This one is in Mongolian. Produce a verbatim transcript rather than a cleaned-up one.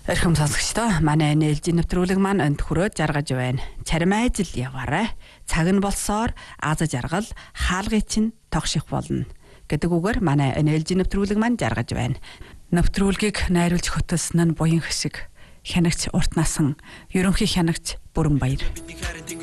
Эрхэм сонсогчдоо манай ээлжийн нэвтрүүлэг маань өнд хүрээд жаргаж байна. Царим ажил яваарай. Цаг нь болсоор аз жаргал хаалгыг чинь тогших болно гэдэг үгээр манай ээлжийн нэвтрүүлэг маань жаргаж байна. Нэвтрүүлгийг найруулж хөтөлсөн нь буян хшиг хянагч урт насан ерөнхий хянагч Бүрэн Баяр.